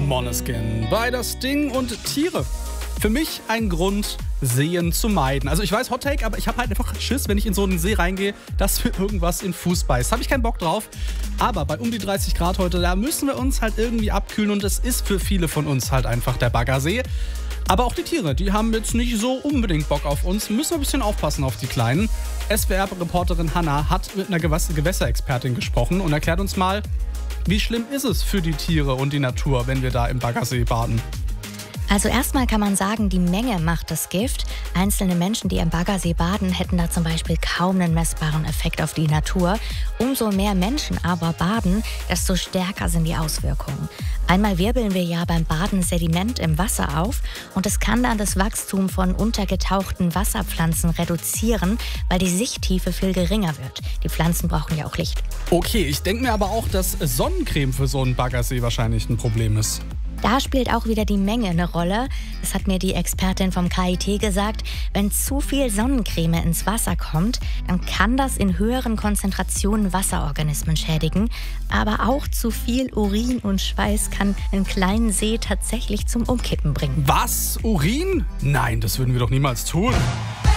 Måneskin bei das Ding und Tiere. Für mich ein Grund, Seen zu meiden. Also ich weiß, Hot Take, aber ich habe halt einfach Schiss, wenn ich in so einen See reingehe, dass mir irgendwas in den Fuß beißt. Habe ich keinen Bock drauf. Aber bei um die 30 Grad heute, da müssen wir uns halt irgendwie abkühlen und es ist für viele von uns halt einfach der Baggersee. Aber auch die Tiere, die haben jetzt nicht so unbedingt Bock auf uns. Müssen wir ein bisschen aufpassen auf die Kleinen. SWR-Reporterin Hanna hat mit einer Gewässerexpertin gesprochen und erklärt uns mal, wie schlimm ist es für die Tiere und die Natur, wenn wir da im Baggersee baden. Also erstmal kann man sagen, die Menge macht das Gift. Einzelne Menschen, die im Baggersee baden, hätten da zum Beispiel kaum einen messbaren Effekt auf die Natur. Umso mehr Menschen aber baden, desto stärker sind die Auswirkungen. Einmal wirbeln wir ja beim Baden Sediment im Wasser auf und es kann dann das Wachstum von untergetauchten Wasserpflanzen reduzieren, weil die Sichttiefe viel geringer wird. Die Pflanzen brauchen ja auch Licht. Okay, ich denke mir aber auch, dass Sonnencreme für so einen Baggersee wahrscheinlich ein Problem ist. Da spielt auch wieder die Menge eine Rolle. Das hat mir die Expertin vom KIT gesagt. Wenn zu viel Sonnencreme ins Wasser kommt, dann kann das in höheren Konzentrationen Wasserorganismen schädigen. Aber auch zu viel Urin und Schweiß kann einen kleinen See tatsächlich zum Umkippen bringen. Was? Urin? Nein, das würden wir doch niemals tun.